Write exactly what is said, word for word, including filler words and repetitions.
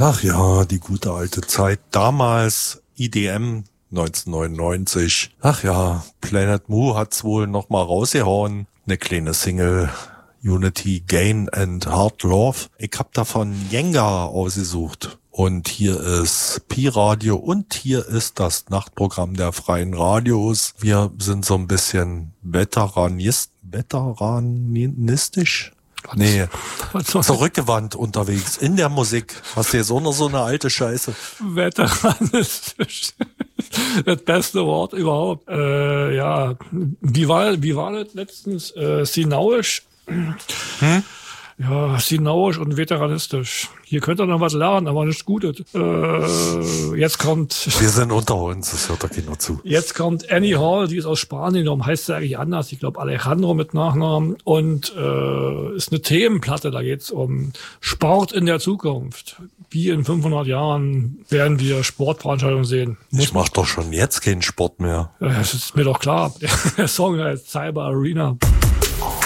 Ach ja, die gute alte Zeit. Damals E D M neunzehnhundertneunundneunzig. Ach ja, Planet Mu hat's wohl noch mal rausgehauen. Eine kleine Single. Unity, Gain and Hard Love. Ich hab davon Jenga ausgesucht. Und hier ist Pi-Radio und hier ist das Nachtprogramm der Freien Radios. Wir sind so ein bisschen Veteranist, veteranistisch? Nee, zurückgewandt unterwegs in der Musik. Hast du jetzt auch noch so eine alte Scheiße? Veteranistisch. Das beste Wort überhaupt. Äh, ja, wie war, wie war das letztens? Äh, Sinauisch. Hm? Ja, sinauisch und veteranistisch. Hier könnt ihr noch was lernen, aber nichts Gutes. Äh, jetzt kommt... Wir sind unter uns, das hört doch keiner zu. Jetzt kommt Annie Hall, die ist aus Spanien, darum heißt sie eigentlich anders. Ich glaube Alejandro mit Nachnamen. Und äh, ist eine Themenplatte, da geht's um Sport in der Zukunft. Wie in fünfhundert Jahren werden wir Sportveranstaltungen sehen. Ich mach doch schon jetzt keinen Sport mehr. Das ist mir doch klar. Der Song heißt Cyber Arena.